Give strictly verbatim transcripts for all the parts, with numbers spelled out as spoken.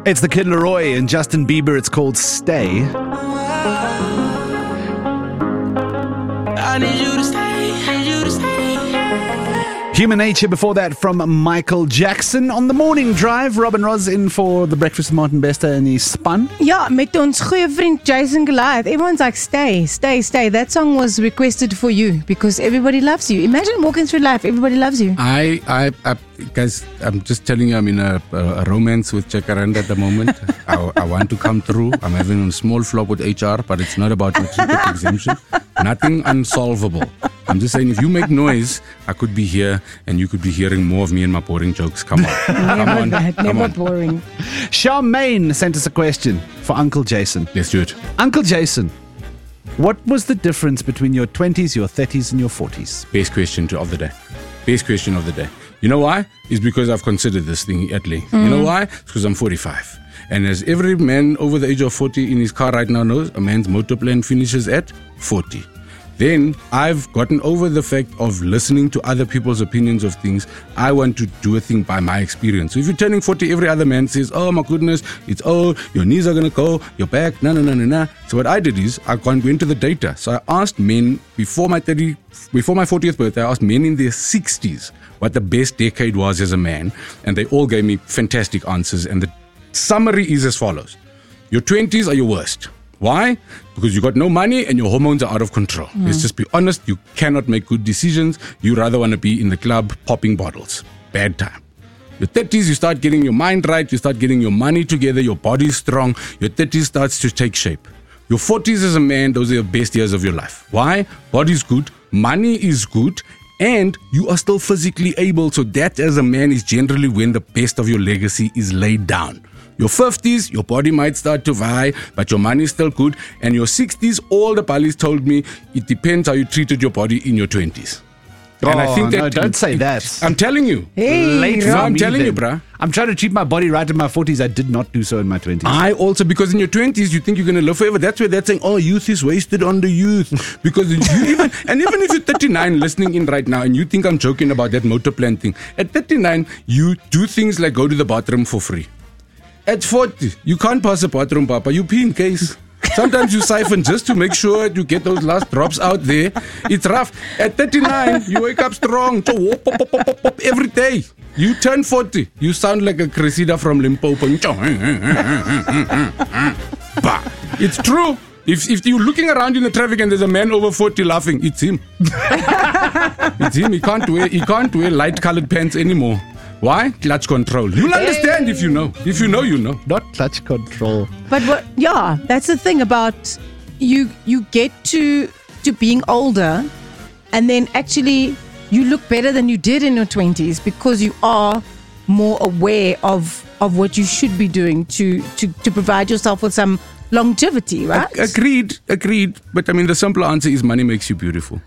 It's the Kid Laroi and Justin Bieber. It's called Stay. I need you to stay, I need you to stay. Human Nature before that from Michael Jackson. On the morning drive, Robin Ross in for the Breakfast with Martin Bester and his span. Ja, met ons goeie vriend Jason Goliath. Everyone's like, stay, stay, stay. That song was requested for you because everybody loves you. Imagine walking through life, everybody loves you. I, I, I guys, I'm just telling you, I'm in a, a, a romance with Jacaranda at the moment. I, I want to come through. I'm having a small flop with H R, but it's not about matriculate exemption. Nothing unsolvable. I'm just saying, if you make noise, I could be here and you could be hearing more of me and my boring jokes. Come on. Come Never on. that, Come never on. boring. Charmaine sent us a question for Uncle Jason. Let's do it. Uncle Jason, what was the difference between your twenties, your thirties, and your forties? Best question to, of the day. Best question of the day. You know why? It's because I've considered this thing at length. Mm. You know why? It's because I'm forty-five. And as every man over the age of forty in his car right now knows, a man's motor plan finishes at forty. Then I've gotten over the fact of listening to other people's opinions of things. I want to do a thing by my experience. So if you're turning forty, every other man says, oh my goodness, it's oh, your knees are going to go, your back, no, no, no, no, no. So what I did is I went into the data. So I asked men before my thirty, before my fortieth birthday, I asked men in their sixties what the best decade was as a man. And they all gave me fantastic answers. And the summary is as follows. Your twenties are your worst. Why? Because you got no money and your hormones are out of control. Mm. Let's just be honest. You cannot make good decisions. You rather want to be in the club popping bottles. Bad time. Your thirties, you start getting your mind right. You start getting your money together. Your body's strong. Your thirties starts to take shape. Your forties as a man, those are the best years of your life. Why? Body's good. Money is good. And you are still physically able. So that as a man is generally when the best of your legacy is laid down. Your fifties, your body might start to vie, but your money is still good. And your sixties, all the palis told me, it depends how you treated your body in your twenties. Oh, and I think that no, don't it, say it, that. I'm telling you. Hey, Late No, for I'm me telling then. you, bruh. I'm trying to treat my body right in my forties. I did not do so in my twenties. I also, because in your twenties, you think you're going to live forever. That's where they're saying, oh, youth is wasted on the youth. Because you even, and even if you're thirty-nine listening in right now and you think I'm joking about that motor plan thing, at thirty-nine, you do things like go to the bathroom for free. At forty, you can't pass a bathroom, Papa. You pee in case. Sometimes you siphon just to make sure you get those last drops out there. It's rough. At thirty-nine, you wake up strong. So whoop, pop, pop, pop, pop, every day. You turn forty, you sound like a Cressida from Limpopo. Bah. It's true. If if you're looking around in the traffic and there's a man over forty laughing, it's him. It's him. He can't wear he can't wear light-colored pants anymore. Why? Clutch control. You'll understand hey. if you know. If you know, you know. Not clutch control. But what? Yeah, that's the thing about you. You get to to being older, and then actually you look better than you did in your twenties because you are more aware of of what you should be doing to to to provide yourself with some longevity, right? A- agreed, agreed. But I mean, the simple answer is money makes you beautiful.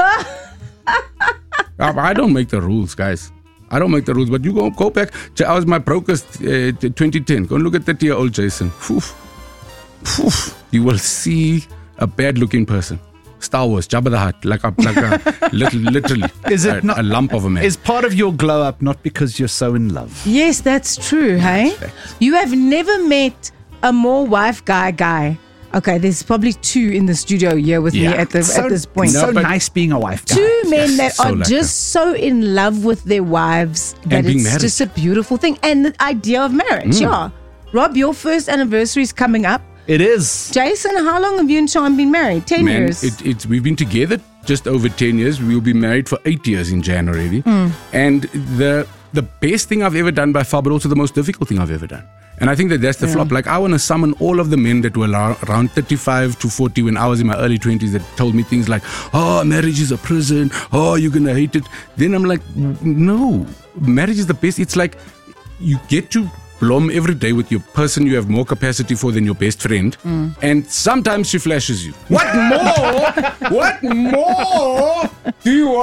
I don't make the rules, guys. I don't make the rules, but you go go back. I was my brokest uh, twenty ten. Go and look at thirty-year-old Jason. Oof. Oof. You will see a bad-looking person. Star Wars, Jabba the Hutt, like a, like a little, literally Is it a, not, a lump of a man. Is part of your glow up not because you're so in love? Yes, that's true. Hey, you have never met a more wife guy guy. Okay, there's probably two in the studio here with Yeah. me at the So- at this point. It's so No, but- nice being a wife guy. Two men that so are lekker. just so in love with their wives that And being it's married. just a beautiful thing. And the idea of marriage, yeah. Rob, your first anniversary is coming up. It is. Jason, how long have you and Sean been married? Ten Man, years. it, it's we've been together just over ten years. We'll be married for eight years in January. Mm. And the the best thing I've ever done by far, but also the most difficult thing I've ever done. And I think that that's the Yeah. flop. Like, I want to summon all of the men that were la- around thirty-five to forty when I was in my early twenties that told me things like, oh, marriage is a prison. Oh, you're going to hate it. Then I'm like, no, marriage is the best. It's like you get to blom every day with your person you have more capacity for than your best friend. Mm. And sometimes she flashes you. What more? What more do you want?